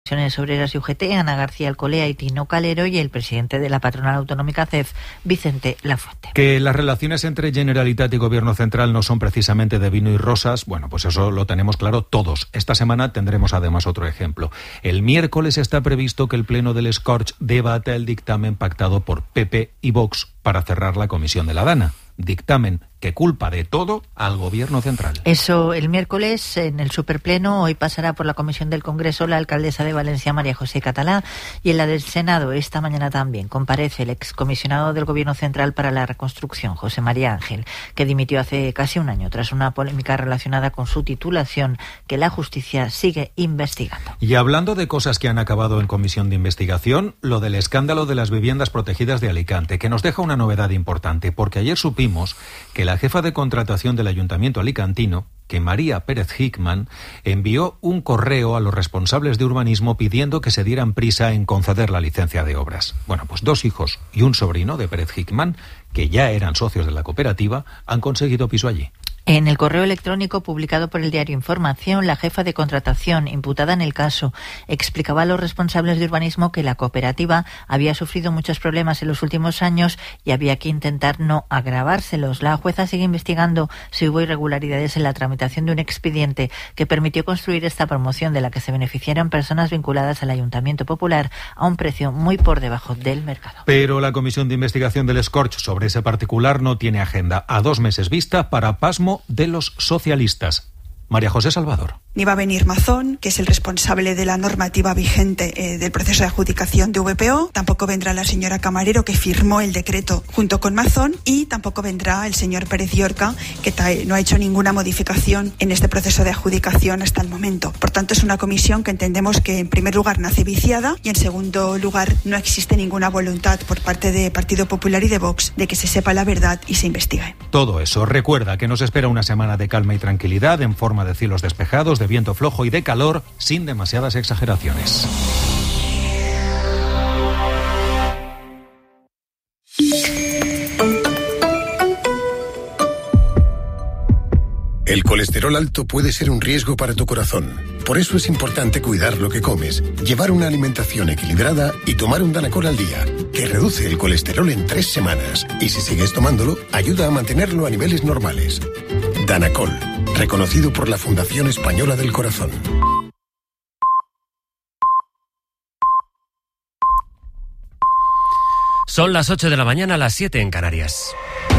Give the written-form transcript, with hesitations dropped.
Obreras y UGT, Ana García Alcolea y Tino Calero, y el presidente de la patronal autonómica CEF, Vicente Lafuente. Que las relaciones entre Generalitat y Gobierno Central no son precisamente de vino y rosas, bueno, pues eso lo tenemos claro todos. Esta semana tendremos además otro ejemplo. El miércoles está previsto que el Pleno del Scorch debata el dictamen pactado por PP y Vox para cerrar la comisión de la Dana. Dictamen que culpa de todo al Gobierno Central. Eso el miércoles en el Superpleno. Hoy pasará por la Comisión del Congreso la alcaldesa de Valencia, María José Catalá, y en la del Senado esta mañana también comparece el excomisionado del Gobierno Central para la Reconstrucción, José María Ángel, que dimitió hace casi un año tras una polémica relacionada con su titulación que la justicia sigue investigando. Y hablando de cosas que han acabado en comisión de investigación, lo del escándalo de las viviendas protegidas de Alicante, que nos deja una novedad importante, porque ayer supimos que la jefa de contratación del Ayuntamiento alicantino, que María Pérez Hickman, envió un correo a los responsables de urbanismo pidiendo que se dieran prisa en conceder la licencia de obras. Bueno, pues 2 hijos y un sobrino de Pérez Hickman, que ya eran socios de la cooperativa, han conseguido piso allí. En el correo electrónico publicado por el diario Información, la jefa de contratación, imputada en el caso, explicaba a los responsables de urbanismo que la cooperativa había sufrido muchos problemas en los últimos años y había que intentar no agravárselos. La jueza sigue investigando si hubo irregularidades en la tramitación de un expediente que permitió construir esta promoción de la que se beneficiaron personas vinculadas al Ayuntamiento Popular a un precio muy por debajo del mercado. Pero la comisión de investigación del Scorch sobre ese particular no tiene agenda a 2 meses vista para pasmo de los socialistas. María José Salvador. Ni va a venir Mazón, que es el responsable de la normativa vigente del proceso de adjudicación de VPO. Tampoco vendrá la señora Camarero, que firmó el decreto junto con Mazón. Y tampoco vendrá el señor Pérez Llorca, que no ha hecho ninguna modificación en este proceso de adjudicación hasta el momento. Por tanto, es una comisión que entendemos que, en primer lugar, nace viciada y, en segundo lugar, no existe ninguna voluntad por parte de Partido Popular y de Vox de que se sepa la verdad y se investigue. Todo eso. Recuerda que nos espera una semana de calma y tranquilidad en forma de cielos despejados, de viento flojo y de calor, sin demasiadas exageraciones. El colesterol alto puede ser un riesgo para tu corazón. Por eso es importante cuidar lo que comes, llevar una alimentación equilibrada y tomar un Danacol al día, que reduce el colesterol en 3 semanas. Y si sigues tomándolo, ayuda a mantenerlo a niveles normales. Danacol, reconocido por la Fundación Española del Corazón. Son las 8 de la mañana, las 7 en Canarias.